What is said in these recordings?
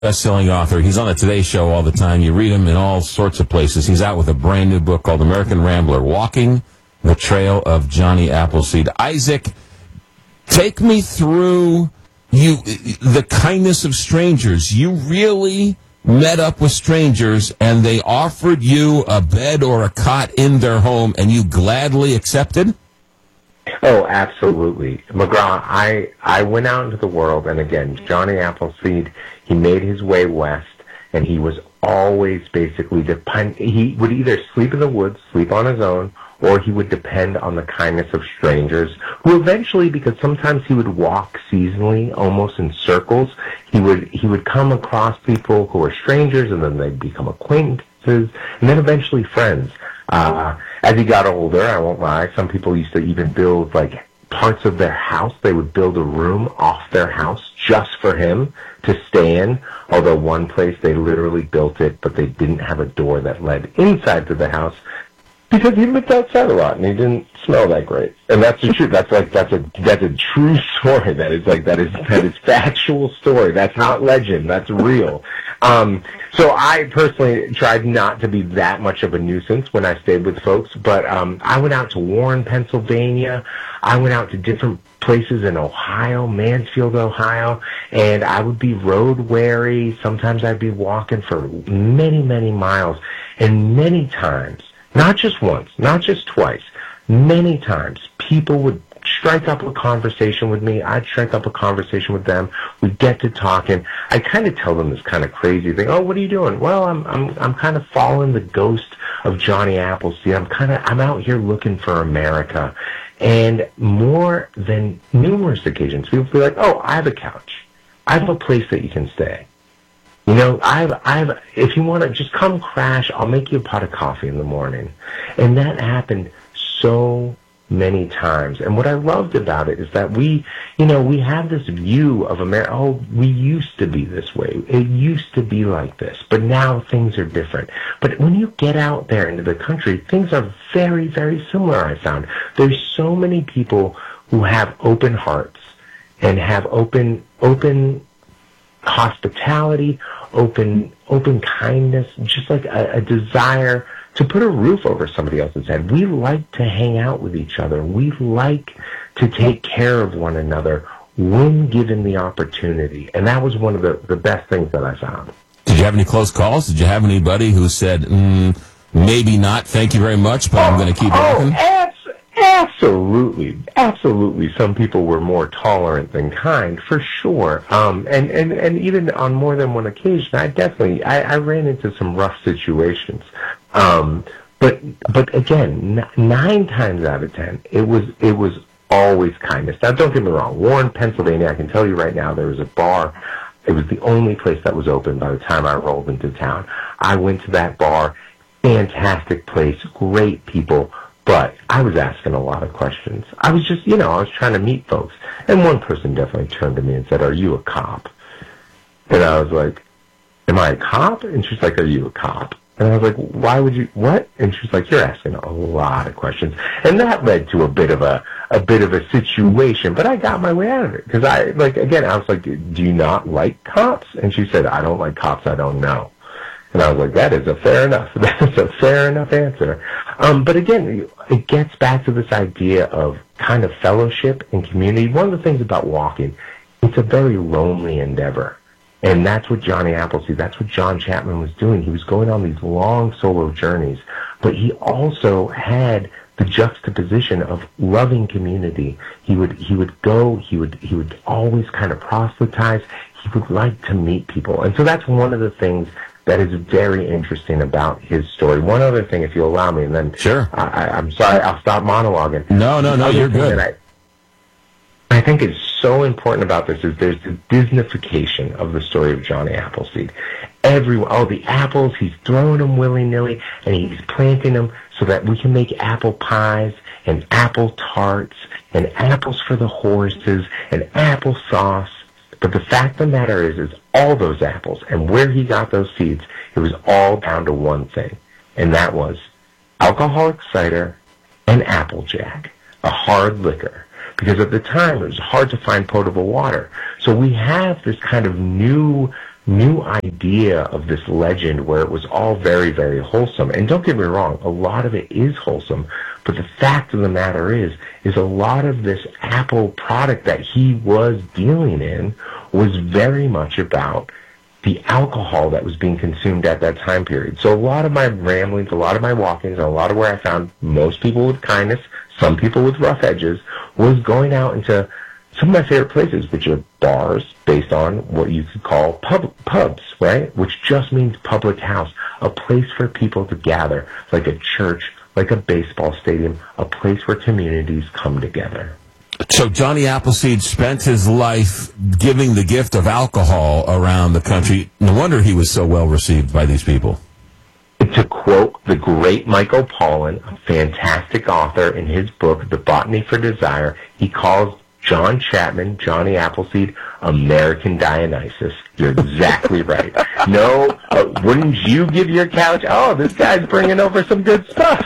best-selling author. He's on the Today Show all the time. You read him in all sorts of places. He's out with a brand new book called American Rambler, Walking the Trail of Johnny Appleseed. Isaac, take me through the kindness of strangers. You really met up with strangers, and they offered you a bed or a cot in their home, and you gladly accepted? Oh, absolutely. McGraw, I went out into the world, and again, Johnny Appleseed, he made his way west, and he was always basically he would either sleep in the woods, sleep on his own, or he would depend on the kindness of strangers, who eventually, because sometimes he would walk seasonally, almost in circles, he would come across people who were strangers, and then they'd become acquaintances, and then eventually friends. As he got older, I won't lie, some people used to even build, like, parts of their house. They would build a room off their house just for him to stay in, although one place they literally built it, but they didn't have a door that led inside to the house because he lived outside a lot and he didn't smell that great. And that's the truth. That's a true story. That is factual story. That's not legend. That's real. So I personally tried not to be that much of a nuisance when I stayed with folks, but I went out to Warren, Pennsylvania. I went out to different places in Ohio, Mansfield, Ohio, and I would be road weary. Sometimes I'd be walking for many, many miles, and many times, not just once, not just twice, many times, people would strike up a conversation with me. I'd strike up a conversation with them. We'd get to talking. I kind of tell them this kind of crazy thing. Oh, what are you doing? Well, I'm kind of following the ghost of Johnny Appleseed. I'm out here looking for America. And more than numerous occasions, people will be like, oh, I have a couch. I have a place that you can stay. You know, if you want to just come crash, I'll make you a pot of coffee in the morning. And that happened so many times. And what I loved about it is that we have this view of America. Oh, we used to be this way. It used to be like this. But now things are different. But when you get out there into the country, things are very, very similar, I found. There's so many people who have open hearts and have open hospitality, open kindness, just like a desire to put a roof over somebody else's head. We like to hang out with each other. We like to take care of one another when given the opportunity. And that was one of the best things that I found. Did you have any close calls? Did you have anybody who said, maybe not, thank you very much, but I'm going to keep walking? Absolutely. Absolutely. Some people were more tolerant than kind, for sure. And even on more than one occasion, I ran into some rough situations. But again, 9 times out of 10, it was always kindness. Now, don't get me wrong. Warren, Pennsylvania, I can tell you right now, there was a bar. It was the only place that was open by the time I rolled into town. I went to that bar. Fantastic place. Great people. But I was asking a lot of questions. I was just, I was trying to meet folks. And one person definitely turned to me and said, are you a cop? And I was like, am I a cop? And she's like, are you a cop? And I was like, why would you, what? And she's like, you're asking a lot of questions. And that led to a bit of a situation, but I got my way out of it. Because I was like, do you not like cops? And she said, I don't like cops, I don't know. And I was like, that is a fair enough answer. But again, it gets back to this idea of kind of fellowship and community. One of the things about walking, it's a very lonely endeavor. And that's what Johnny Appleseed, that's what John Chapman was doing. He was going on these long solo journeys, but he also had the juxtaposition of loving community. He would always kind of proselytize. He would like to meet people. And so that's one of the things that is very interesting about his story. One other thing, if you allow me, and then sure. I'm sorry, I'll stop monologuing. No, you're good. I think is so important about this is there's the Disneyfication of the story of Johnny Appleseed. The apples, he's throwing them willy-nilly, and he's planting them so that we can make apple pies and apple tarts and apples for the horses and apple sauce. But the fact of the matter is all those apples and where he got those seeds, it was all down to one thing, and that was alcoholic cider and Applejack, a hard liquor. Because at the time, it was hard to find potable water. So we have this kind of new new idea of this legend where it was all very, very wholesome. And don't get me wrong, a lot of it is wholesome. But the fact of the matter is a lot of this Apple product that he was dealing in was very much about the alcohol that was being consumed at that time period. So a lot of my ramblings, a lot of my walkings, and a lot of where I found most people with kindness, some people with rough edges, was going out into some of my favorite places, which are bars based on what you could call pubs, right? Which just means public house, a place for people to gather, like a church, like a baseball stadium, a place where communities come together. So Johnny Appleseed spent his life giving the gift of alcohol around the country. No wonder he was so well received by these people. To quote the great Michael Pollan, a fantastic author, in his book, The Botany for Desire, he calls John Chapman, Johnny Appleseed, American Dionysus. You're exactly right. No, wouldn't you give your couch? Oh, this guy's bringing over some good stuff.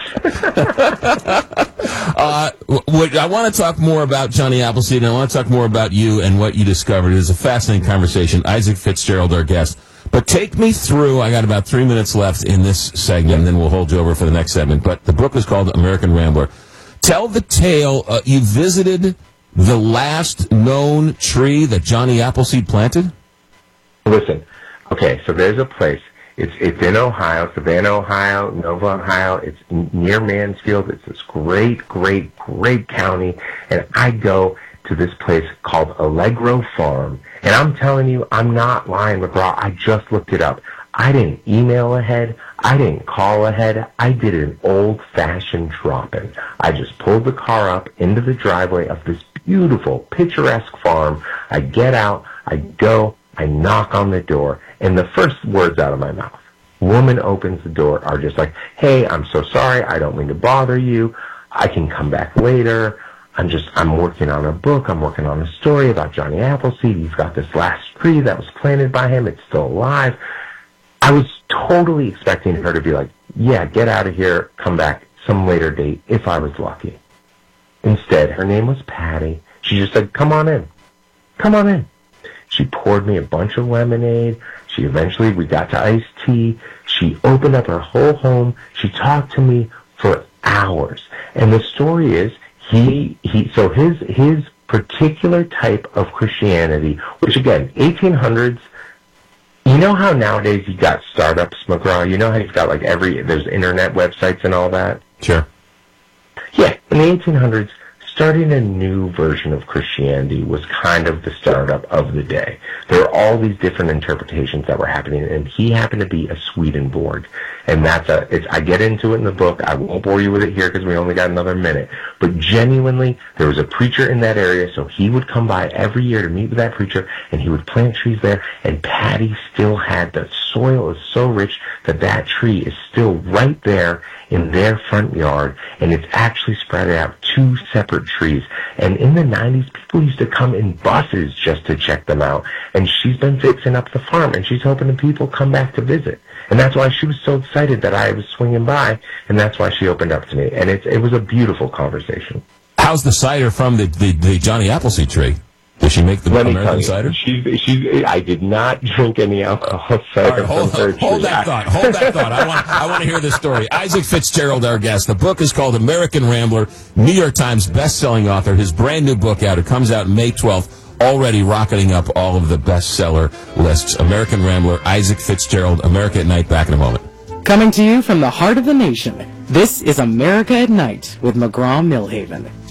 I want to talk more about Johnny Appleseed, and I want to talk more about you and what you discovered. It is a fascinating conversation. Isaac Fitzgerald, our guest. But take me through, I got about 3 minutes left in this segment, and then we'll hold you over for the next segment. But the book is called American Rambler. Tell the tale. You visited the last known tree that Johnny Appleseed planted? Listen, okay, so there's a place. It's in Ohio, Savannah, Ohio, Nova, Ohio. It's near Mansfield. It's this great county. And I go to this place called Allegro Farm. And I'm telling you, I'm not lying, McGraw. I just looked it up. I didn't email ahead. I didn't call ahead. I did an old-fashioned drop-in. I just pulled the car up into the driveway of this beautiful, picturesque farm. I get out. I go. I knock on the door. And the first words out of my mouth, woman opens the door, are just like, hey, I'm so sorry. I don't mean to bother you. I can come back later. I'm working on a book. I'm working on a story about Johnny Appleseed. He's got this last tree that was planted by him. It's still alive. I was totally expecting her to be like, yeah, get out of here, come back some later date, if I was lucky. Instead, her name was Patty. She just said, come on in. Come on in. She poured me a bunch of lemonade. We got to iced tea. She opened up her whole home. She talked to me for hours. And the story is, so his particular type of Christianity, which again, 1800s, you know how nowadays you've got startups, McGraw? You know how you've got like there's internet websites and all that? Sure. Yeah, in the 1800s, starting a new version of Christianity was kind of the startup of the day. There were all these different interpretations that were happening, and he happened to be a Swedenborg. And I get into it in the book. I won't bore you with it here because we only got another minute. But genuinely, there was a preacher in that area, so he would come by every year to meet with that preacher, and he would plant trees there, and Patty still had the soil is so rich that tree is still right there in their front yard, and it's actually spread out 2 separate trees. And in the 90s, people used to come in buses just to check them out. And she's been fixing up the farm, and she's hoping that people come back to visit. And that's why she was so excited that I was swinging by, and that's why she opened up to me. And it was a beautiful conversation. How's the cider from the Johnny Appleseed tree? Does she make the American cider? I did not drink any alcohol cider. Right, hold that thought. I want to hear this story. Isaac Fitzgerald, our guest. The book is called American Rambler, New York Times best-selling author. His brand new book out. It comes out May 12th. Already rocketing up all of the bestseller lists. American Rambler, Isaac Fitzgerald, America at Night. Back in a moment. Coming to you from the heart of the nation, this is America at Night with McGraw-Milhaven.